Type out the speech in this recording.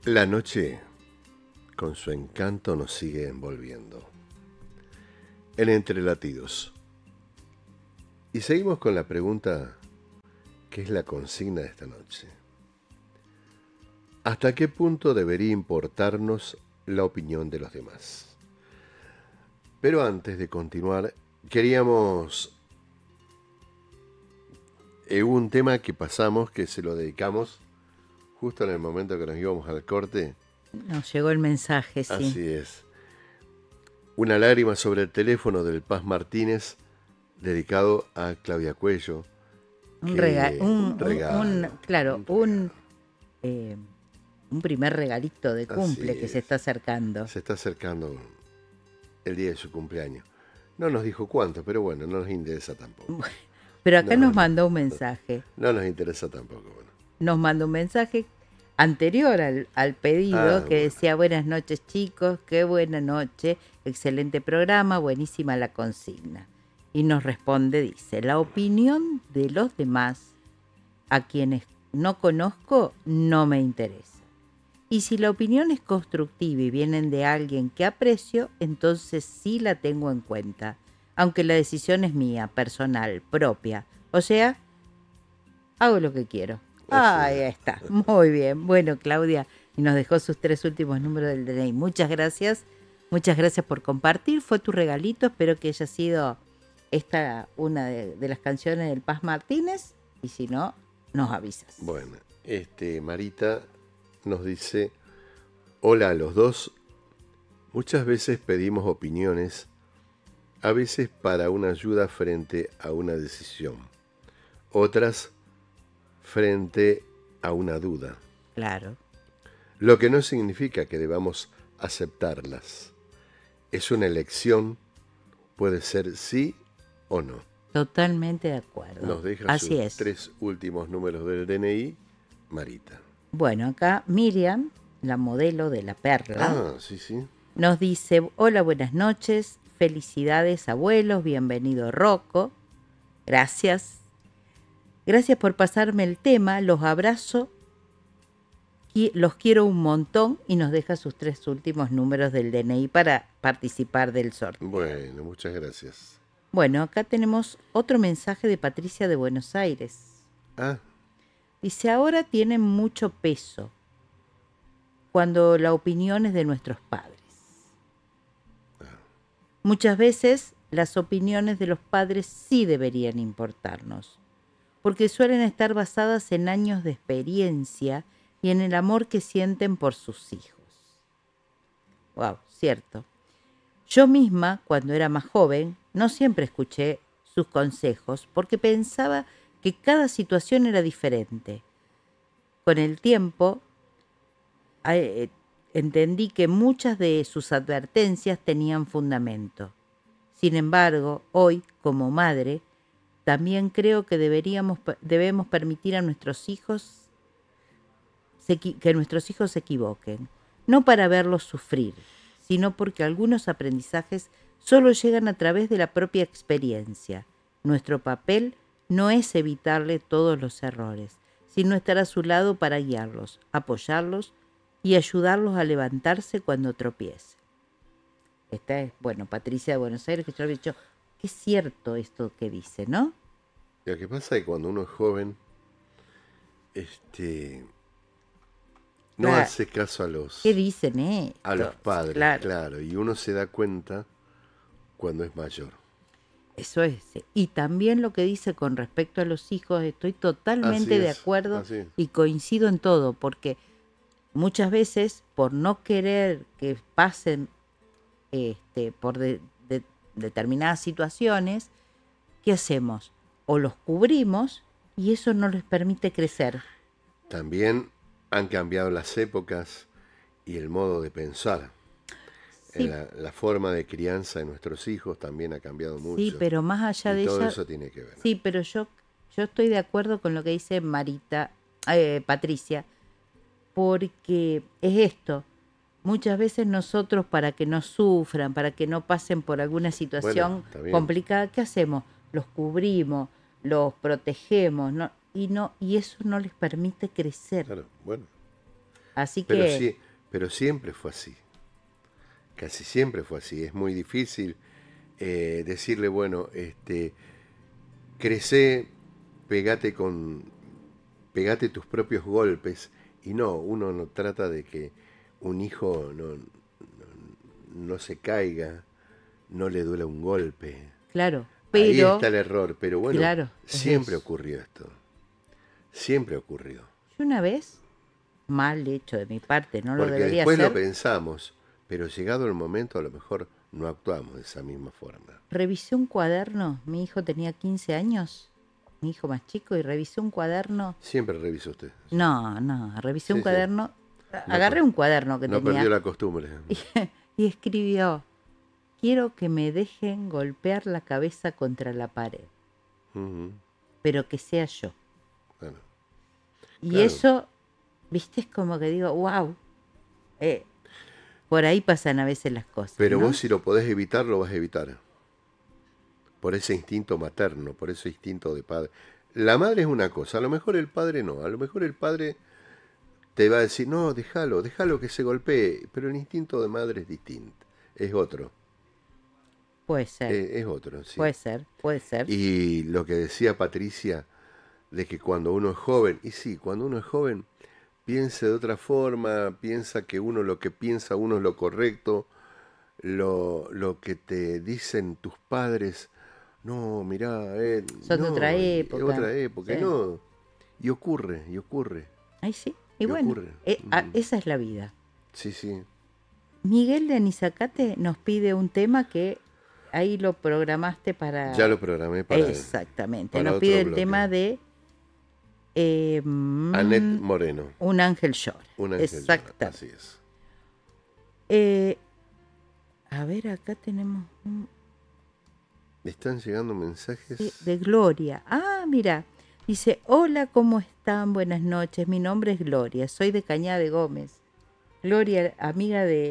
La noche, con su encanto, nos sigue envolviendo. En Entre Latidos. Y seguimos con la pregunta, ¿qué es la consigna de esta noche? ¿Hasta qué punto debería importarnos la opinión de los demás? Pero antes de continuar, queríamos un tema que pasamos, que se lo dedicamos justo en el momento que nos íbamos al corte. Nos llegó el mensaje, sí. Así es. Una lágrima sobre el teléfono del Paz Martínez, dedicado a Claudia Cuello. Un regalo. Un primer regalito de cumple que se está acercando. Se está acercando el día de su cumpleaños. No nos dijo cuánto, pero bueno, no nos interesa tampoco. Pero acá nos mandó un mensaje. No nos interesa tampoco. Bueno. Nos mandó un mensaje anterior al pedido que decía: buenas noches chicos, qué buena noche, excelente programa, buenísima la consigna. Y nos responde, dice: la opinión de los demás, a quienes no conozco, no me interesa. Y si la opinión es constructiva y vienen de alguien que aprecio, entonces sí la tengo en cuenta, aunque la decisión es mía, personal, propia. O sea, hago lo que quiero. Ahí está, muy bien. Bueno, Claudia, y nos dejó sus 3 últimos números del DNI. Muchas gracias por compartir. Fue tu regalito, espero que haya sido esta una de las canciones del Paz Martínez, y si no, nos avisas. Bueno, Marita nos dice: hola a los dos. Muchas veces pedimos opiniones, a veces para una ayuda frente a una decisión, otras frente a una duda. Claro. Lo que no significa que debamos aceptarlas. Es una elección, puede ser sí o no. Totalmente de acuerdo. Nos deja sus 3 últimos números del DNI, Marita. Bueno, acá Miriam, la modelo de La Perla, sí. Nos dice: hola, buenas noches, felicidades abuelos, bienvenido Rocco, gracias por pasarme el tema, los abrazo, los quiero un montón, y nos deja sus 3 últimos números del DNI para participar del sorteo. Bueno, muchas gracias. Bueno, acá tenemos otro mensaje de Patricia de Buenos Aires. Dice: ahora tienen mucho peso cuando la opinión es de nuestros padres. Muchas veces las opiniones de los padres sí deberían importarnos, porque suelen estar basadas en años de experiencia y en el amor que sienten por sus hijos. Wow, cierto. Yo misma, cuando era más joven, no siempre escuché sus consejos porque pensaba que cada situación era diferente. Con el tiempo, entendí que muchas de sus advertencias tenían fundamento. Sin embargo, hoy, como madre, también creo que debemos permitir a nuestros hijos que nuestros hijos se equivoquen, no para verlos sufrir, sino porque algunos aprendizajes solo llegan a través de la propia experiencia. Nuestro papel no es evitarle todos los errores, sino estar a su lado para guiarlos, apoyarlos y ayudarlos a levantarse cuando tropiecen. Esta es, Patricia de Buenos Aires, que yo había dicho, qué cierto esto que dice, ¿no? Lo que pasa es que cuando uno es joven, no hace caso a los... ¿Qué dicen, a los padres, claro, y uno se da cuenta cuando es mayor. Eso es. Y también lo que dice con respecto a los hijos, estoy totalmente de acuerdo y coincido en todo, porque muchas veces, por no querer que pasen por determinadas situaciones, ¿qué hacemos? O los cubrimos y eso no les permite crecer. También han cambiado las épocas y el modo de pensar. Sí. La forma de crianza de nuestros hijos también ha cambiado mucho. Sí, pero más allá de todo eso tiene que ver. Sí, pero yo estoy de acuerdo con lo que dice Patricia, porque es esto. Muchas veces nosotros, para que no sufran, para que no pasen por alguna situación complicada, ¿qué hacemos? Los cubrimos, los protegemos, ¿no? Y eso no les permite crecer. Claro, bueno. Así Pero que... sí, pero siempre fue así. Casi siempre fue así. Es muy difícil decirle, bueno, crecé, pegate tus propios golpes. Y no, uno no trata de que un hijo no se caiga, no le duele un golpe. Claro, Ahí pero... está el error, pero bueno, Claro, es siempre eso. ocurrió esto. Siempre ocurrió. Yo una vez, mal hecho de mi parte, no lo Porque debería después lo hacer, pensamos, pero llegado el momento a lo mejor no actuamos de esa misma forma. revisé un cuaderno, mi hijo tenía 15 años, mi hijo más chico, y revisé un cuaderno. Siempre revisa usted. No, revisé un Sí, sí. cuaderno, No, agarré un cuaderno que no perdió tenía la costumbre. y escribió, quiero que me dejen golpear la cabeza contra la pared, Ujú. pero que sea yo. Bueno, Y claro. eso, viste, es como que digo, wow, por ahí pasan a veces las cosas, Pero ¿no? vos si lo podés evitar, lo vas a evitar. Por ese instinto materno, por ese instinto de padre. La madre es una cosa, a lo mejor el padre no. A lo mejor el padre te va a decir, no, déjalo que se golpee. Pero el instinto de madre es distinto. Es otro. Puede ser, Es otro, sí. puede ser, puede ser. Y lo que decía Patricia, de que cuando uno es joven, y sí, cuando uno es joven, piensa de otra forma, piensa que uno lo que piensa uno es lo correcto, lo que te dicen tus padres, no, mirá, Son de otra no, es época. otra época, Sí. no, y ocurre, Ay, sí. Y y bueno, ocurre. esa es la vida. Sí, sí, Miguel de Anizacate nos pide un tema que ahí lo programaste para... ya lo programé para Exactamente. para Nos otro pide el bloque. tema de Annette Moreno, Un ángel llora. un ángel llora, Exactamente. así es. A ver, acá tenemos Están llegando mensajes. de Gloria. Ah, mira. Dice, hola, ¿cómo están? Buenas noches. Mi nombre es Gloria. Soy de Cañada de Gómez. Gloria, amiga de